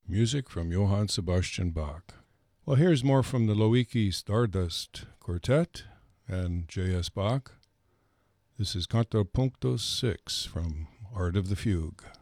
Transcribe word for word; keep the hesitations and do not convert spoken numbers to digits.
music from Johann Sebastian Bach. Well, here's more from the Loiki Stardust Quartet and J S. Bach. This is Contrapunto six from Art of the Fugue.